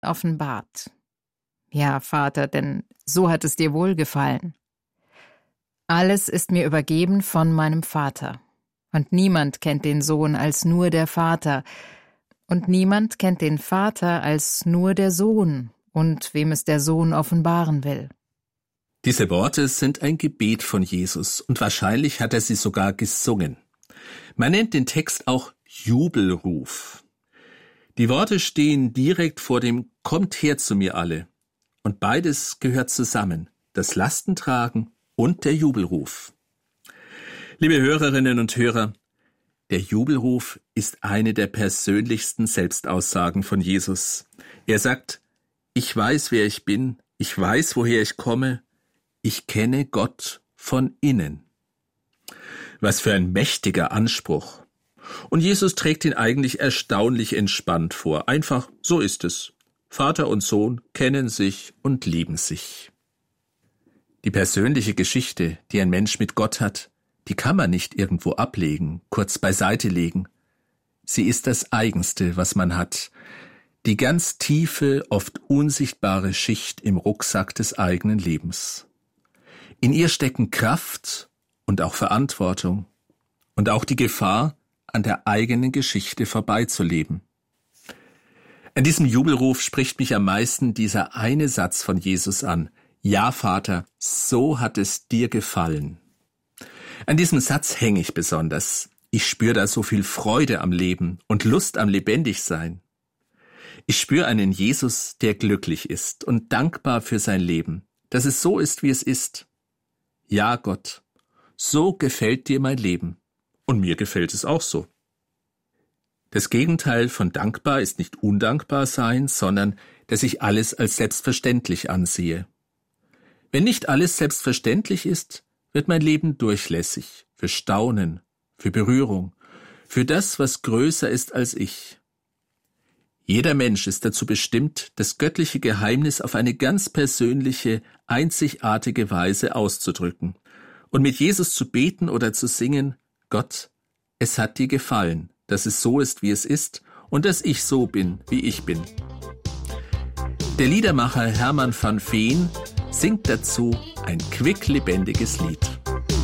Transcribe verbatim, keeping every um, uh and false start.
offenbart. Ja, Vater, denn so hat es dir wohlgefallen. Alles ist mir übergeben von meinem Vater. Und niemand kennt den Sohn als nur der Vater. Und niemand kennt den Vater als nur der Sohn und wem es der Sohn offenbaren will. Diese Worte sind ein Gebet von Jesus und wahrscheinlich hat er sie sogar gesungen. Man nennt den Text auch Jubelruf. Die Worte stehen direkt vor dem »Kommt her zu mir alle«. Und beides gehört zusammen, das Lastentragen und der Jubelruf. Liebe Hörerinnen und Hörer, der Jubelruf ist eine der persönlichsten Selbstaussagen von Jesus. Er sagt, ich weiß, wer ich bin, ich weiß, woher ich komme, ich kenne Gott von innen. Was für ein mächtiger Anspruch. Und Jesus trägt ihn eigentlich erstaunlich entspannt vor. Einfach, so ist es. Vater und Sohn kennen sich und lieben sich. Die persönliche Geschichte, die ein Mensch mit Gott hat, die kann man nicht irgendwo ablegen, kurz beiseite legen. Sie ist das Eigenste, was man hat. Die ganz tiefe, oft unsichtbare Schicht im Rucksack des eigenen Lebens. In ihr stecken Kraft und auch Verantwortung und auch die Gefahr, an der eigenen Geschichte vorbeizuleben. An diesem Jubelruf spricht mich am meisten dieser eine Satz von Jesus an. Ja, Vater, so hat es dir gefallen. An diesem Satz hänge ich besonders. Ich spüre da so viel Freude am Leben und Lust am Lebendigsein. Ich spüre einen Jesus, der glücklich ist und dankbar für sein Leben, dass es so ist, wie es ist. Ja, Gott, so gefällt dir mein Leben. Und mir gefällt es auch so. Das Gegenteil von dankbar ist nicht undankbar sein, sondern dass ich alles als selbstverständlich ansehe. Wenn nicht alles selbstverständlich ist, wird mein Leben durchlässig, für Staunen, für Berührung, für das, was größer ist als ich. Jeder Mensch ist dazu bestimmt, das göttliche Geheimnis auf eine ganz persönliche, einzigartige Weise auszudrücken und mit Jesus zu beten oder zu singen, Gott, es hat dir gefallen, dass es so ist, wie es ist und dass ich so bin, wie ich bin. Der Liedermacher Hermann van Veen singt dazu ein quicklebendiges Lied.